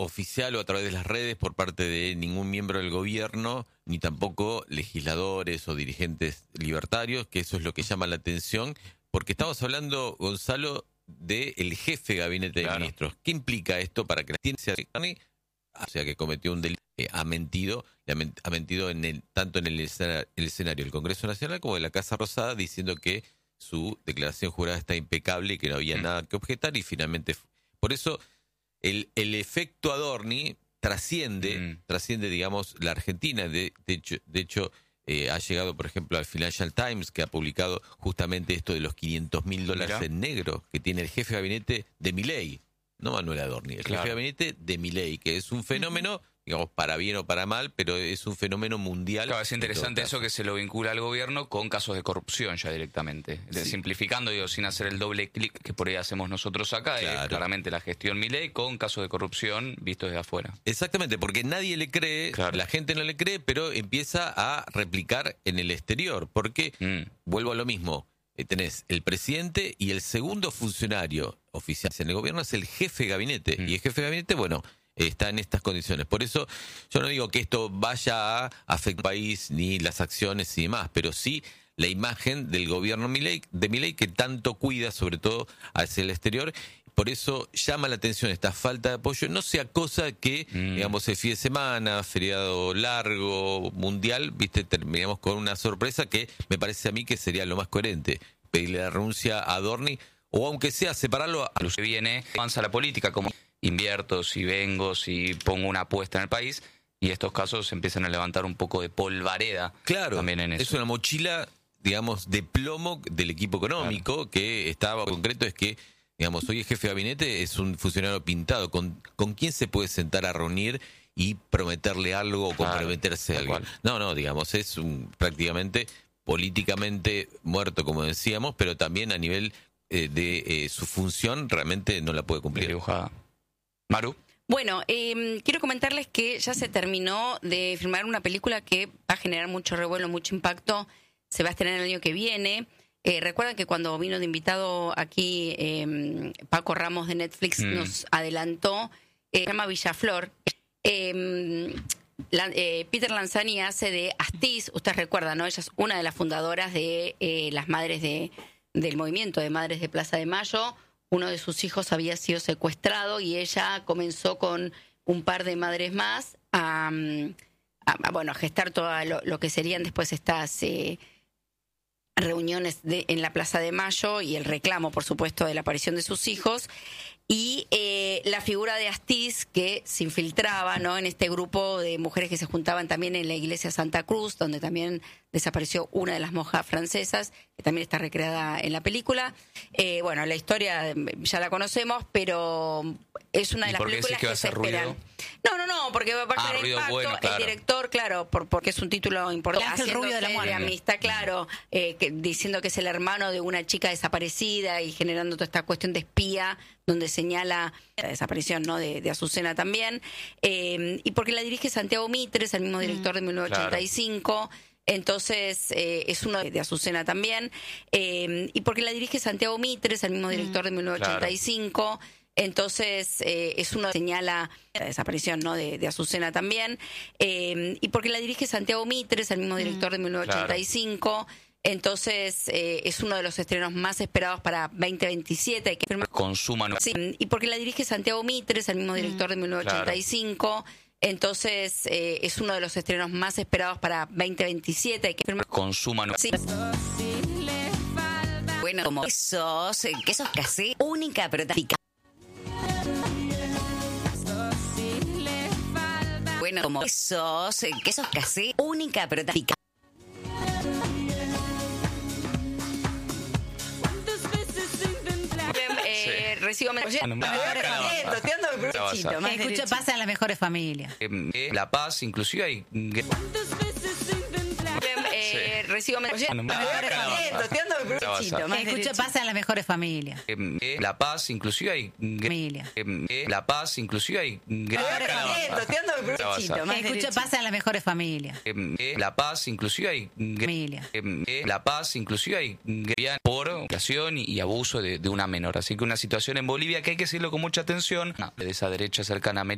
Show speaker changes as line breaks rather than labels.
oficial o a través de las redes por parte de ningún miembro del gobierno, ni tampoco legisladores o dirigentes libertarios, que eso es lo que llama la atención, porque estamos hablando, Gonzalo, del jefe de gabinete de ministros. ¿Qué implica esto para que la ciencia o sea, que cometió un delito, ha mentido tanto en el escenario del Congreso Nacional como de la Casa Rosada, diciendo que su declaración jurada está impecable y que no había nada que objetar, y finalmente por eso el efecto Adorni trasciende, digamos, la Argentina. De hecho ha llegado, por ejemplo, al Financial Times, que ha publicado justamente esto de los $500.000 en negro que tiene el jefe de gabinete de Milei, no Manuel Adorni, el jefe de gabinete de Milei, que es un fenómeno, digamos, para bien o para mal, pero es un fenómeno mundial.
Claro, es interesante eso, que se lo vincula al gobierno con casos de corrupción ya directamente. Simplificando, digo, sin hacer el doble clic que por ahí hacemos nosotros acá, claramente la gestión Milei con casos de corrupción vistos desde afuera.
Exactamente, porque nadie le cree, la gente no le cree, pero empieza a replicar en el exterior, porque, vuelvo a lo mismo, tenés el presidente y el segundo funcionario oficial en el gobierno es el jefe de gabinete, y el jefe de gabinete, bueno, está en estas condiciones. Por eso yo no digo que esto vaya a afectar al país ni las acciones y demás, pero sí la imagen del gobierno de Milei, que tanto cuida, sobre todo hacia el exterior. Por eso llama la atención esta falta de apoyo, no sea cosa que, digamos, el fin de semana, feriado largo, mundial, viste, terminamos con una sorpresa que me parece a mí que sería lo más coherente, pedirle la renuncia a Adorni, o aunque sea separarlo a lo que viene,
avanza la política, como invierto, si vengo, si pongo una apuesta en el país, y estos casos empiezan a levantar un poco de polvareda.
Claro,
también en eso.
Es una mochila, digamos, de plomo del equipo económico, que estaba concreto, es que, digamos, hoy el jefe de gabinete es un funcionario pintado. ¿Con quién se puede sentar a reunir y prometerle algo o comprometerse a algo? No, digamos, es prácticamente políticamente muerto, como decíamos, pero también a nivel de su función realmente no la puede cumplir.
Dibujada. Maru.
Bueno, quiero comentarles que ya se terminó de filmar una película que va a generar mucho revuelo, mucho impacto. Se va a estrenar el año que viene. Recuerdan que cuando vino de invitado aquí Paco Ramos de Netflix nos adelantó, se llama Villaflor. Peter Lanzani hace de Astiz, ustedes recuerdan, ¿no? Ella es una de las fundadoras de las madres del movimiento de Madres de Plaza de Mayo. Uno de sus hijos había sido secuestrado y ella comenzó con un par de madres más a gestar todo lo que serían después estas reuniones en la Plaza de Mayo y el reclamo, por supuesto, de la aparición de sus hijos. Y la figura de Astiz, que se infiltraba, ¿no?, en este grupo de mujeres que se juntaban también en la iglesia Santa Cruz, donde también desapareció una de las monjas francesas, que también está recreada en la película. La historia ya la conocemos, pero es una de las películas que se esperan. No, porque va a tener impacto. Bueno, claro. El director, claro, porque es un título importante.
El rubio de la muerte.
Amistad, claro, diciendo que es el hermano de una chica desaparecida y generando toda esta cuestión de espía, donde señala la desaparición, ¿no?, de Azucena también. Y porque la dirige Santiago Mitres, el mismo director de 1985. Claro. Entonces, es uno de Azucena también. Y porque la dirige Santiago Mitres, el mismo director de 1985. Claro. Entonces, es uno que señala la desaparición, ¿no?, de Azucena también. Y porque la dirige Santiago Mitres, el mismo director de 1985. Claro. Entonces, es uno de los estrenos más esperados para 2027.
Consuman.
Sí, y porque la dirige Santiago Mitres, el mismo director de 1985. Claro. Entonces, es uno de los estrenos más esperados para 2027.
Consuman.
Sí.
Bueno, como quesos casé, única protagonista. Bueno, como quesos casé, única protagonista.
Recibo
escucho, pasa en las mejores familias.
La Paz, inclusive hay...
Recibo
escucho, pasa en las mejores familias.
La Paz, inclusive hay... La Paz, inclusive hay...
escucho, pasa en las mejores familias.
La Paz, inclusive hay... La Paz, inclusive hay... por violación y abuso de una menor. Así que una situación en Bolivia que hay que seguirlo con mucha atención. De esa derecha cercana a América.